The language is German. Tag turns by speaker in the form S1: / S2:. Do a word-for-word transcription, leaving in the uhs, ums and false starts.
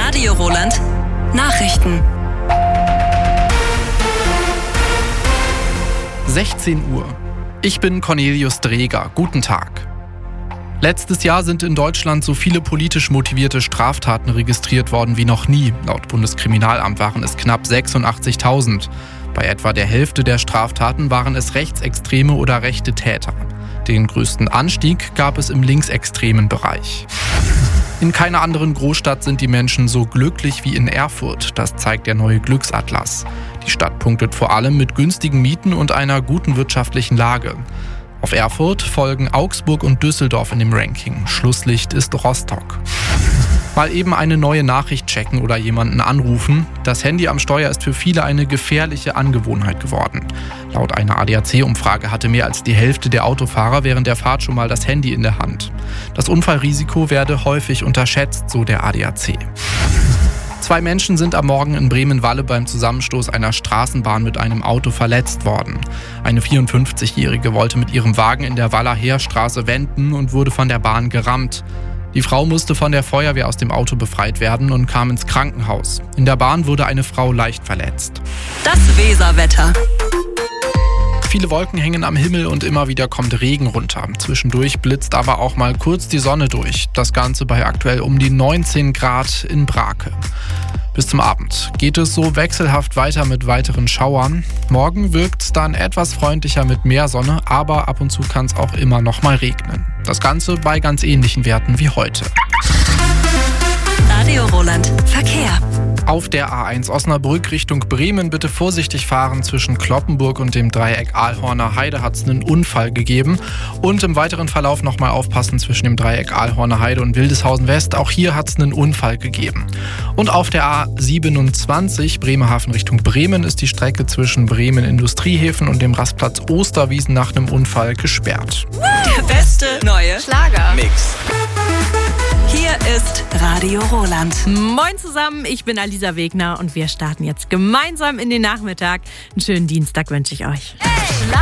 S1: Radio Roland Nachrichten.
S2: sechzehn Uhr. Ich bin Cornelius Dreger. Guten Tag. Letztes Jahr sind in Deutschland so viele politisch motivierte Straftaten registriert worden wie noch nie. Laut Bundeskriminalamt waren es knapp sechsundachtzigtausend. Bei etwa der Hälfte der Straftaten waren es rechtsextreme oder rechte Täter. Den größten Anstieg gab es im linksextremen Bereich. In keiner anderen Großstadt sind die Menschen so glücklich wie in Erfurt. Das zeigt der neue Glücksatlas. Die Stadt punktet vor allem mit günstigen Mieten und einer guten wirtschaftlichen Lage. Auf Erfurt folgen Augsburg und Düsseldorf in dem Ranking. Schlusslicht ist Rostock. Mal eben eine neue Nachricht checken oder jemanden anrufen. Das Handy am Steuer ist für viele eine gefährliche Angewohnheit geworden. Laut einer A D A C-Umfrage hatte mehr als die Hälfte der Autofahrer während der Fahrt schon mal das Handy in der Hand. Das Unfallrisiko werde häufig unterschätzt, so der A D A C. Zwei Menschen sind am Morgen in Bremen-Walle beim Zusammenstoß einer Straßenbahn mit einem Auto verletzt worden. Eine vierundfünfzigjährige wollte mit ihrem Wagen in der Waller Heerstraße wenden und wurde von der Bahn gerammt. Die Frau musste von der Feuerwehr aus dem Auto befreit werden und kam ins Krankenhaus. In der Bahn wurde eine Frau leicht verletzt.
S1: Das Weserwetter.
S2: Viele Wolken hängen am Himmel und immer wieder kommt Regen runter. Zwischendurch blitzt aber auch mal kurz die Sonne durch. Das Ganze bei aktuell um die neunzehn Grad in Brake. Bis zum Abend geht es so wechselhaft weiter mit weiteren Schauern. Morgen wirkt es dann etwas freundlicher mit mehr Sonne, aber ab und zu kann es auch immer noch mal regnen. Das Ganze bei ganz ähnlichen Werten wie heute.
S1: Radio Roland Verkehr.
S2: Auf der A eins Osnabrück Richtung Bremen bitte vorsichtig fahren. Zwischen Cloppenburg und dem Dreieck Aalhorner Heide hat es einen Unfall gegeben. Und im weiteren Verlauf nochmal aufpassen zwischen dem Dreieck Aalhorner Heide und Wildeshaus West. Auch hier hat es einen Unfall gegeben. Und auf der A siebenundzwanzig Bremerhaven Richtung Bremen ist die Strecke zwischen Bremen Industriehäfen und dem Rastplatz Osterwiesen nach einem Unfall gesperrt.
S1: Der beste neue
S3: Schlager-Mix.
S1: Hier ist Radio Roland.
S4: Moin zusammen, ich bin Alisa Wegner und wir starten jetzt gemeinsam in den Nachmittag. Einen schönen Dienstag wünsche ich euch.